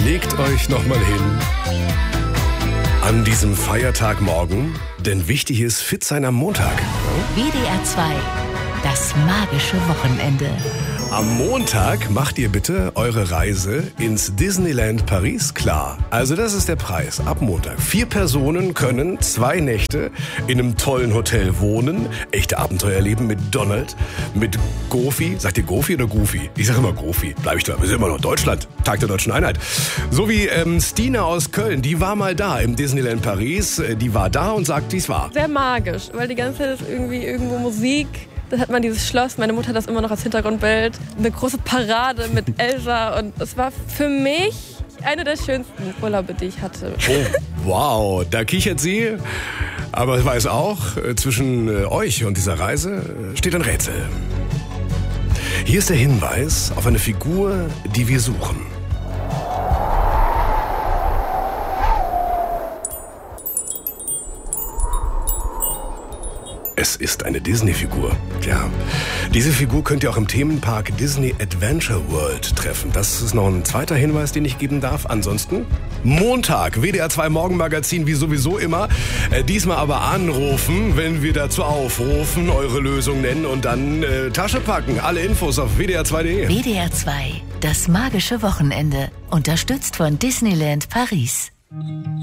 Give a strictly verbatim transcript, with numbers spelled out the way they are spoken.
Legt euch nochmal hin an diesem Feiertagmorgen, denn wichtig ist fit sein am Montag. W D R zwei, das magische Wochenende. Am Montag macht ihr bitte eure Reise ins Disneyland Paris klar. Also das ist der Preis ab Montag. Vier Personen können zwei Nächte in einem tollen Hotel wohnen, echte Abenteuer erleben mit Donald, mit Goofy. Sagt ihr Goofy oder Goofy? Ich sage immer Goofy. Bleib ich da. Wir sind immer noch Deutschland. Tag der Deutschen Einheit. So wie ähm, Stina aus Köln, die war mal da im Disneyland Paris. Die war da und sagt, wie es war. Sehr magisch, weil die ganze Zeit ist irgendwie irgendwo Musik. Dann hat man dieses Schloss, meine Mutter hat das immer noch als Hintergrundbild, eine große Parade mit Elsa und es war für mich einer der schönsten Urlaube, die ich hatte. Oh, wow, da kichert sie, aber ich weiß auch, zwischen euch und dieser Reise steht ein Rätsel. Hier ist der Hinweis auf eine Figur, die wir suchen. Es ist eine Disney-Figur. Ja. Diese Figur könnt ihr auch im Themenpark Disney Adventure World treffen. Das ist noch ein zweiter Hinweis, den ich geben darf. Ansonsten Montag, W D R zwei Morgenmagazin, wie sowieso immer. Äh, diesmal aber anrufen, wenn wir dazu aufrufen, eure Lösung nennen und dann äh, Tasche packen. Alle Infos auf W D R zwei Punkt de. W D R zwei, das magische Wochenende. Unterstützt von Disneyland Paris.